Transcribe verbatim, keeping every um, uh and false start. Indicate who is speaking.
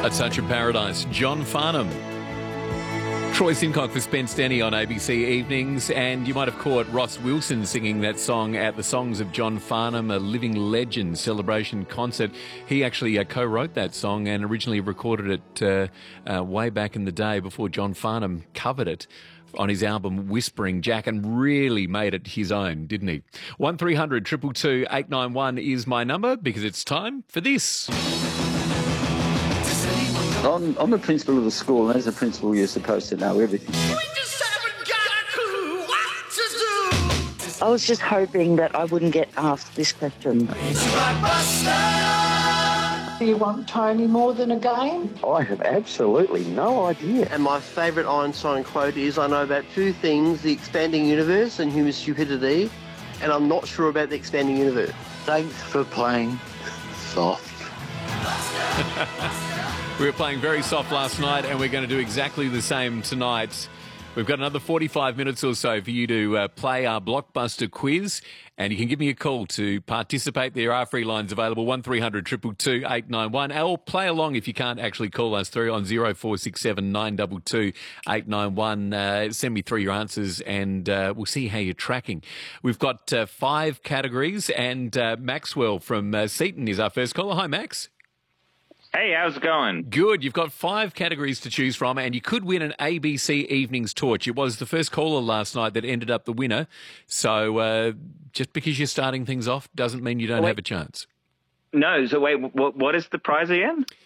Speaker 1: A Touch of Paradise, John Farnham. Troy Simcock for Spence Denny on A B C Evenings, and you might have caught Ross Wilson singing that song at the Songs of John Farnham, a Living Legend celebration concert. He actually uh, co-wrote that song and originally recorded it uh, uh, way back in the day before John Farnham covered it on his album Whispering Jack, and really made it his own, didn't he? one three hundred two two two eight nine one is my number, because it's time for this.
Speaker 2: I'm, I'm the principal of the school, and as a principal, you're supposed to know everything.
Speaker 3: I was just hoping that I wouldn't get asked this question.
Speaker 4: Do you want Tony more than a game?
Speaker 2: I have absolutely no idea.
Speaker 5: And my favourite Einstein quote is, I know about two things, the expanding universe and human stupidity, and I'm not sure about the expanding universe.
Speaker 2: Thanks for playing soft.
Speaker 1: We were playing very soft last night, and we're going to do exactly the same tonight. We've got another forty-five minutes or so for you to uh, play our blockbuster quiz, and you can give me a call to participate. There are free lines available, one three hundred two two two eight nine one, or play along if you can't actually call us through on zero four six seven nine two two eight nine one. Uh, send me through your answers, and uh, we'll see how you're tracking. We've got uh, five categories, and uh, Maxwell from uh, Seaton is our first caller. Hi, Max.
Speaker 6: Hey, how's it going?
Speaker 1: Good. You've got five categories to choose from, and you could win an A B C Evenings torch. It was the first caller last night that ended up the winner. So uh, just because you're starting things off doesn't mean you don't
Speaker 6: wait.
Speaker 1: have a chance.
Speaker 6: No, so wait, what, what is the prize again?